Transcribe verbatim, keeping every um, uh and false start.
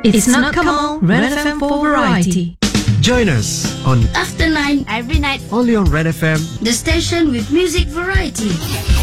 It's not Kamal, Red F M for variety. Join us on After nine every night, only on Red F M. the station with music variety.